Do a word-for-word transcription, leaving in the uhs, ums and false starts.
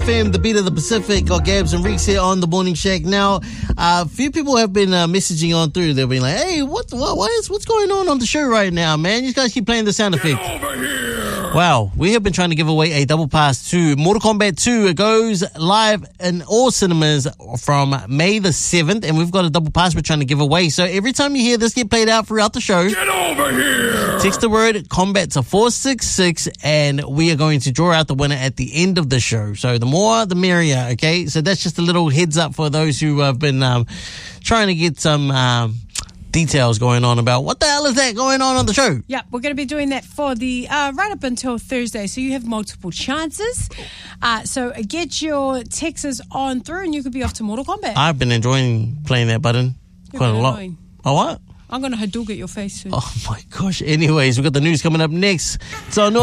M, the beat of the Pacific. Got Gabs and Reeks here on the Morning Shack. Now, a uh, few people have been uh, messaging on through. They've been like, hey, what, what, what is, what's going on on the show right now, man? You guys keep playing the sound effect. Get over here! Wow, we have been trying to give away a double pass to Mortal Kombat two. It goes live in all cinemas from May the seventh, and we've got a double pass we're trying to give away. So every time you hear this get played out throughout the show, Get over here! text the word combat to four six six, and we are going to draw out the winner at the end of the show. So the more, the merrier, okay? So that's just a little heads up for those who have been um, trying to get some um, details going on about what the hell is that going on on the show. Yeah, we're going to be doing that for the uh, right up until Thursday, so you have multiple chances. Uh, so get your texts on through, and you could be off to Mortal Kombat. I've been enjoying playing that button You're quite a lot. annoying. Oh, what? I'm going to Hadouken your face soon. Oh, my gosh. Anyways, we've got the news coming up next. So,